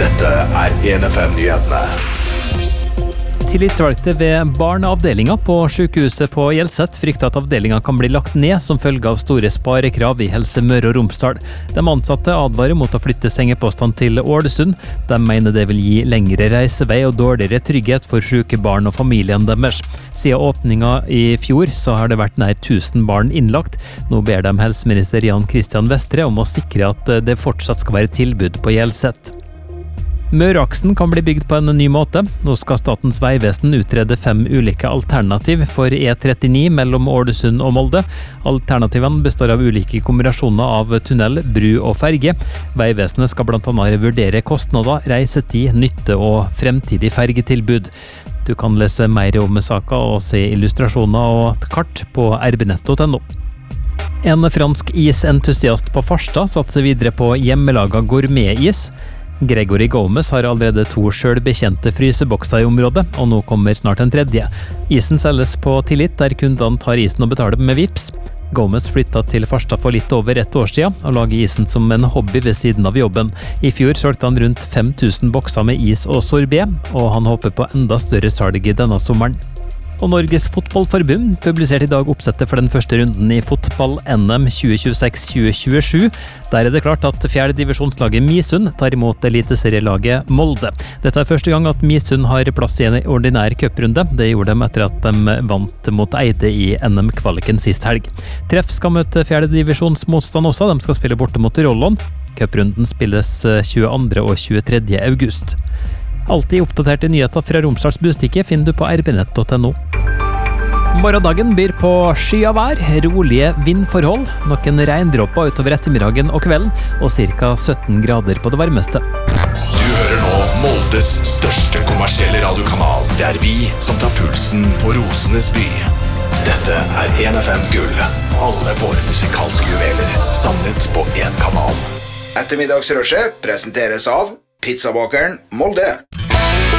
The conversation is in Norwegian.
Dette 1FM-nyhetene. Tillitsvalgte ved barneavdelinga på sykehuset på Hjelset frykter at avdelinga kan bli lagt ned som følge av store sparekrav i Helse Møre og Romsdal. De ansatte advarer mot å flytte sengepostene til Ålesund. De mener det vil gi lengre reisevei og dårligere trygghet for syke barn og familien deres. Siden åpninga i fjor så har det vært nær 1000 barn innlagt. Nå ber de helseminister Jan Christian Vestre om å sikre at det fortsatt skal være tilbud på Hjelset. Møreaksen kan bli bygd på en ny måte. Nå skal Statens vegvesen utrede 5 ulike alternativ for E39 mellom Ålesund og Molde. Alternativene består av ulike kombinasjoner av tunnel, bru og ferge. Vegvesenet skal blant annet vurdere kostnader, reisetid, nytte og fremtidig fergetilbud. Du kan lese mer om saka og se illustrasjoner og et kart på rbnett.no. En fransk isentusiast på Farstad satser videre på hjemmelaga gourmetis. Gregory Gomez har allerede 2 selvbekjente frysebokser i området, og nå kommer snart en tredje. Isen selges på tillit, der kundene tar isen og betaler med Vipps. Gomez flyttet til Farstad for litt over 1 år siden, og lager isen som en hobby ved siden av jobben. I fjor solgte han rundt 5000 bokser med is og sorbet, og han håper på enda større salg i denne sommeren. Og Norges Fotballforbund publiserte i dag oppsettet for den første runden i fotball-NM 2026-2027. Der er det klart at 4. divisjonslaget Misund tar imot eliteserielaget Molde. Dette er første gang at Misund har plass i en ordinær cuprunde. Det gjorde de etter at de vant mot Eide i NM-kvaliken sist helg. Treff skal møte 4. divisjonsmotstand også. De skal spille borte mot Rollon. Cuprunden spilles 22. og 23. august. Alltid oppdaterte nyheter fra Romsdals Bustikke finner du på rbnett.no. Morgendagen byr på skyavær, rolige vindforhold, noen regndråper utover ettermiddagen og kvelden, og ca. 17 grader på det varmeste. Du hører nå Moldes største kommersielle radiokanal. Det er vi som tar pulsen på Rosenes by. Dette er 1FM Gull. Alle våre musikalske juveler samlet på en kanal. Ettermiddagsrushet presenteres av Pizzabakeren Molde.